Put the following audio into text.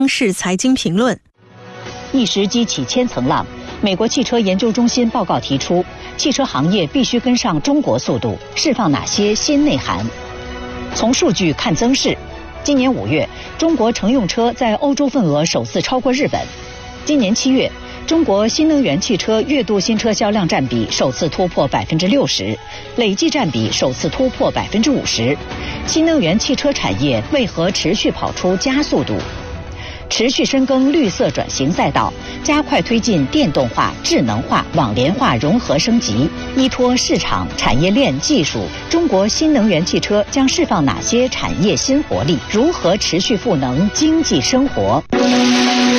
是财经评论。 一时激起千层浪。美国汽车研究中心报告提出，汽车行业必须跟上中国速度，释放哪些新内涵？从数据看增势，今年5月，中国乘用车在欧洲份额首次超过日本。今年7月，中国新能源汽车月度新车销量占比首次突破60%，累计占比首次突破50%。新能源汽车产业为何持续跑出加速度？持续深耕绿色转型赛道，加快推进电动化、智能化、网联化融合升级。依托市场、产业链、技术，中国新能源汽车将释放哪些产业新活力？如何持续赋能经济生活？